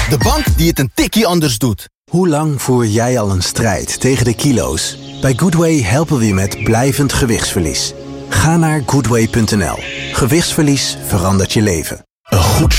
De bank die het een tikkie anders doet. Hoe lang voer jij al een strijd tegen de kilo's? Bij Goodway helpen we je met blijvend gewichtsverlies. Ga naar goodway.nl. Gewichtsverlies verandert je leven. Een goed